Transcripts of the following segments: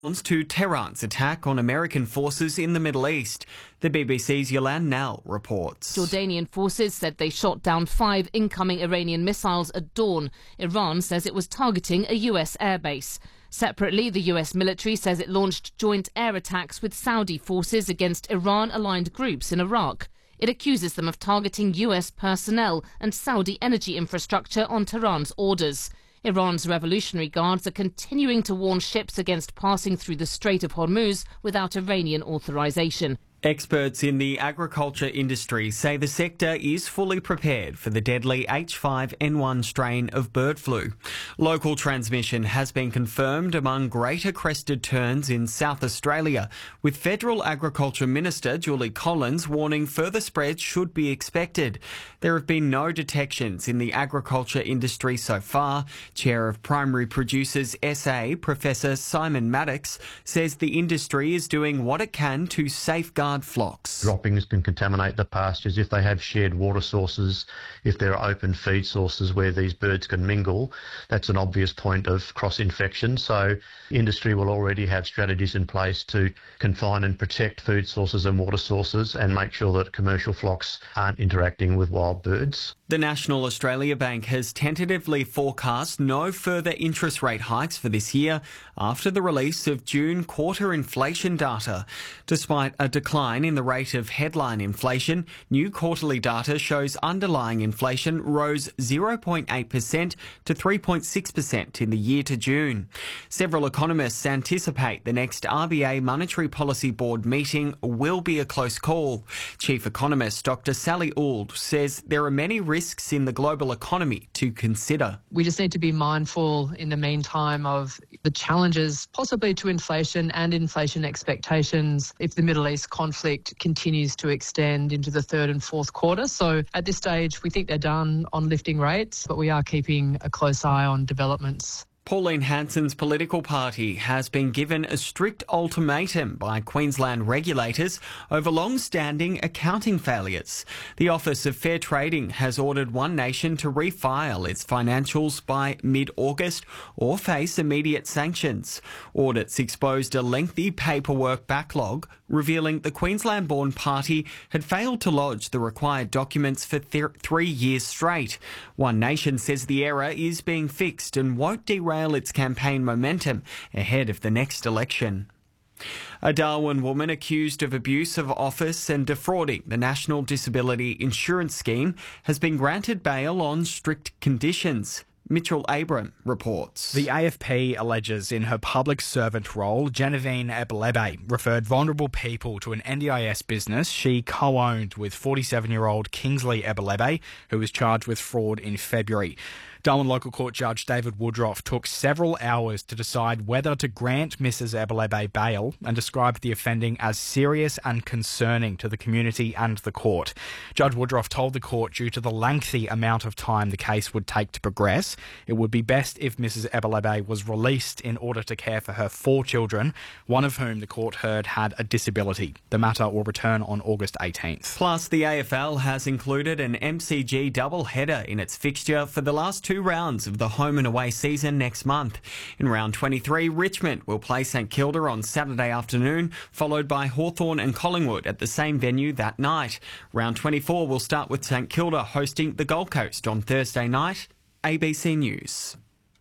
To Tehran's attack on American forces in the Middle East. The BBC's Yolande Nell reports. Jordanian forces said they shot down 5 incoming Iranian missiles at dawn. Iran says it was targeting a US airbase. Separately, the US military says it launched joint air attacks with Saudi forces against Iran-aligned groups in Iraq. It accuses them of targeting US personnel and Saudi energy infrastructure on Tehran's orders. Iran's Revolutionary Guards are continuing to warn ships against passing through the Strait of Hormuz without Iranian authorization. Experts in the agriculture industry say the sector is fully prepared for the deadly H5N1 strain of bird flu. Local transmission has been confirmed among greater crested terns in South Australia, with Federal Agriculture Minister Julie Collins warning further spread should be expected. There have been no detections in the agriculture industry so far. Chair of Primary Producers SA, Professor Simon Maddox, says the industry is doing what it can to safeguard flocks. Droppings can contaminate the pastures if they have shared water sources, if there are open feed sources where these birds can mingle. That's an obvious point of cross-infection. So industry will already have strategies in place to confine and protect food sources and water sources and make sure that commercial flocks aren't interacting with wild birds. The National Australia Bank has tentatively forecast no further interest rate hikes for this year after the release of June quarter inflation data. Despite a decline in the rate of headline inflation, new quarterly data shows underlying inflation rose 0.8% to 3.6% in the year to June. Several economists anticipate the next RBA Monetary Policy Board meeting will be a close call. Chief Economist Dr. Sally Auld says there are many risks in the global economy to consider. We just need to be mindful in the meantime of the challenges possibly to inflation and inflation expectations if the Middle East conflict continues to extend into the third and fourth quarter. So at this stage, we think they're done on lifting rates, but we are keeping a close eye on developments. Pauline Hanson's political party has been given a strict ultimatum by Queensland regulators over long-standing accounting failures. The Office of Fair Trading has ordered One Nation to refile its financials by mid-August or face immediate sanctions. Audits exposed a lengthy paperwork backlog, revealing the Queensland-born party had failed to lodge the required documents for 3 years straight. One Nation says the error is being fixed and won't derail its campaign momentum ahead of the next election. A Darwin woman accused of abuse of office and defrauding the National Disability Insurance Scheme has been granted bail on strict conditions. Mitchell Abram reports. The AFP alleges in her public servant role, Genevieve Ebelebe referred vulnerable people to an NDIS business she co-owned with 47-year-old Kingsley Ebelebe, who was charged with fraud in February. Darwin Local Court Judge David Woodruff took several hours to decide whether to grant Mrs. Ebelebe bail and described the offending as serious and concerning to the community and the court. Judge Woodruff told the court due to the lengthy amount of time the case would take to progress, it would be best if Mrs. Ebelebe was released in order to care for her 4 children, one of whom the court heard had a disability. The matter will return on August 18th. Plus, the AFL has included an MCG double-header in its fixture for the last 2 rounds of the home and away season next month. In round 23, Richmond will play St Kilda on Saturday afternoon, followed by Hawthorn and Collingwood at the same venue that night. Round 24 will start with St Kilda hosting the Gold Coast on Thursday night. ABC News.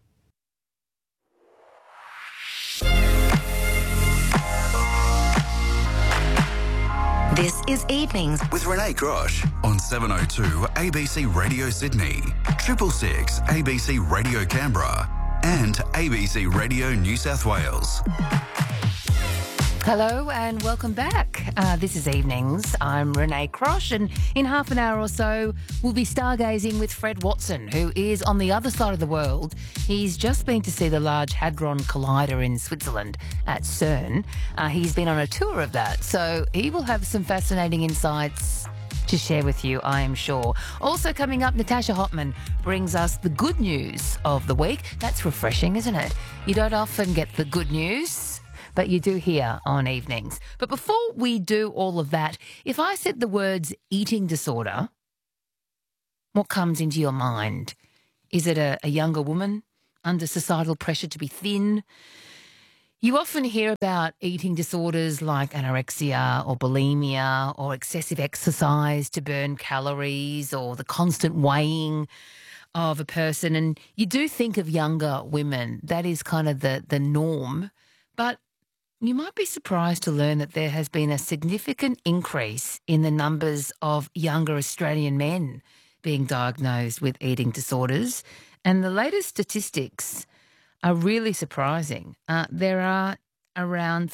This is Evenings with Renee Grosh on 702 ABC Radio Sydney, 666 ABC Radio Canberra and ABC Radio New South Wales. Hello and welcome back. This is Evenings. I'm Renee Grosh, and in half an hour or so we'll be stargazing with Fred Watson, who is on the other side of the world. He's just been to see the Large Hadron Collider in Switzerland at CERN. He's been on a tour of that, so he will have some fascinating insights to share with you, I am sure. Also coming up, Natasha Hotman brings us the good news of the week. That's refreshing, isn't it? You don't often get the good news, but you do here on Evenings. But before we do all of that, if I said the words eating disorder, what comes into your mind? Is it a younger woman under societal pressure to be thin? You often hear about eating disorders like anorexia or bulimia or excessive exercise to burn calories or the constant weighing of a person. And you do think of younger women. That is kind of the norm. But you might be surprised to learn that there has been a significant increase in the numbers of younger Australian men being diagnosed with eating disorders. And the latest statistics are really surprising. There are around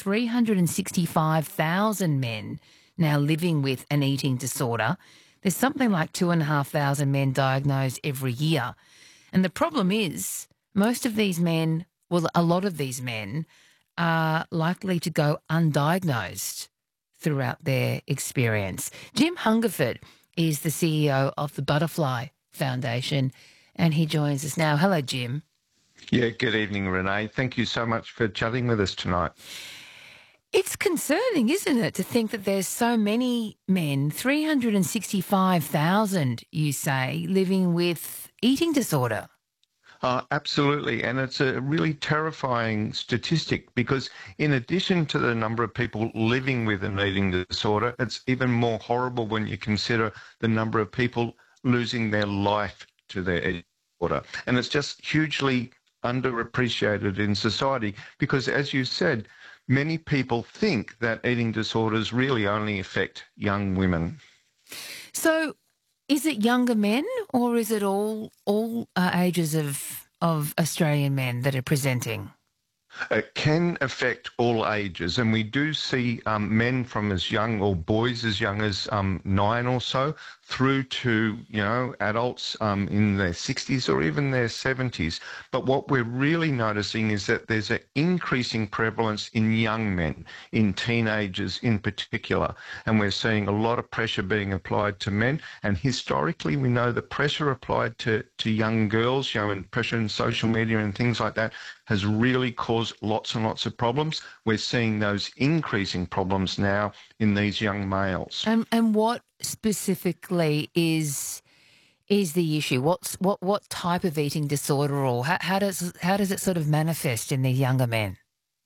365,000 men now living with an eating disorder. There's something like 2,500 men diagnosed every year. And the problem is most of these men, well, a lot of these men are likely to go undiagnosed throughout their experience. Jim Hungerford is the CEO of the Butterfly Foundation, and he joins us now. Hello, Jim. Yeah, good evening, Renee. Thank you so much for chatting with us tonight. It's concerning, isn't it, to think that there's so many men, 365,000, you say, living with eating disorder. Absolutely. And it's a really terrifying statistic because in addition to the number of people living with an eating disorder, it's even more horrible when you consider the number of people losing their life to their eating disorder. And it's just hugely underappreciated in society because, as you said, many people think that eating disorders really only affect young women. So is it younger men or is it all ages of Australian men that are presenting? It can affect all ages, and we do see men from as young, or boys as young as 9 or so, through to, adults in their 60s or even their 70s. But what we're really noticing is that there's an increasing prevalence in young men, in teenagers in particular, and we're seeing a lot of pressure being applied to men. And historically, we know the pressure applied to young girls, and pressure in social media and things like that has really caused lots and lots of problems. We're seeing those increasing problems now in these young males. And what specifically is the issue? What type of eating disorder, or how does it sort of manifest in these younger men?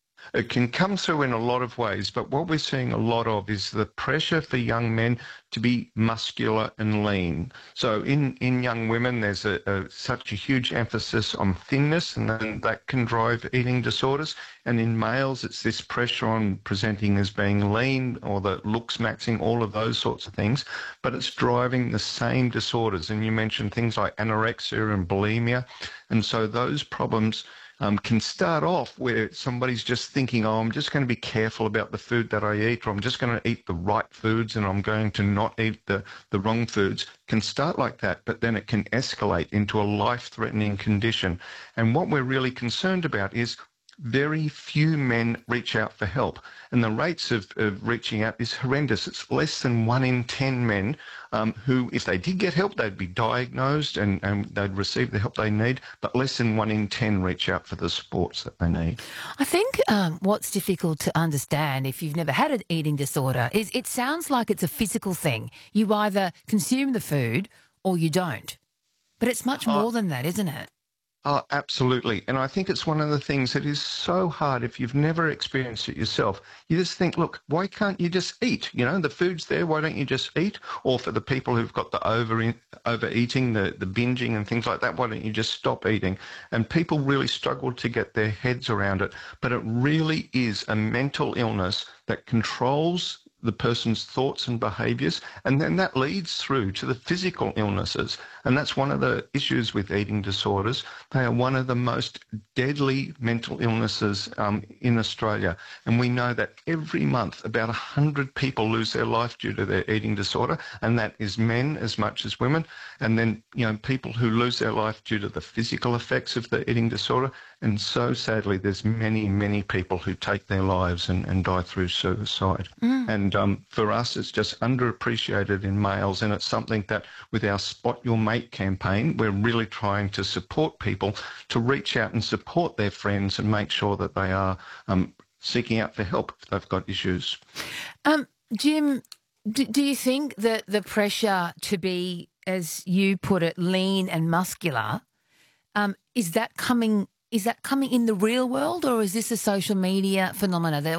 It can come through in a lot of ways, but what we're seeing a lot of is the pressure for young men to be muscular and lean. So in young women, there's such a huge emphasis on thinness, and then that can drive eating disorders. And in males, it's this pressure on presenting as being lean or the looks maxing, all of those sorts of things. But it's driving the same disorders. And you mentioned things like anorexia and bulimia. And so those problems can start off where somebody's just thinking, I'm just going to be careful about the food that I eat, or I'm just going to eat the right foods and I'm going to not eat the wrong foods. Can start like that, but then it can escalate into a life-threatening condition. And what we're really concerned about is very few men reach out for help. And the rates of reaching out is horrendous. It's less than 1 in 10 men who, if they did get help, they'd be diagnosed and they'd receive the help they need, but less than 1 in 10 reach out for the supports that they need. I think what's difficult to understand if you've never had an eating disorder is it sounds like it's a physical thing. You either consume the food or you don't. But it's much more than that, isn't it? Oh, absolutely. And I think it's one of the things that is so hard if you've never experienced it yourself. You just think, look, why can't you just eat? The food's there, why don't you just eat? Or for the people who've got the overeating, the binging and things like that, why don't you just stop eating? And people really struggle to get their heads around it. But it really is a mental illness that controls the person's thoughts and behaviours, and then that leads through to the physical illnesses. And that's one of the issues with eating disorders. They are one of the most deadly mental illnesses in Australia. And we know that every month about 100 people lose their life due to their eating disorder, and that is men as much as women. And then, people who lose their life due to the physical effects of the eating disorder. And so sadly, there's many, many people who take their lives and die through suicide. And for us, it's just underappreciated in males, and it's something that with our Spot Your Mate campaign, we're really trying to support people to reach out and support their friends and make sure that they are seeking out for help if they've got issues. Jim, do you think that the pressure to be, as you put it, lean and muscular, is that coming Is that coming in the real world, or is this a social media phenomena?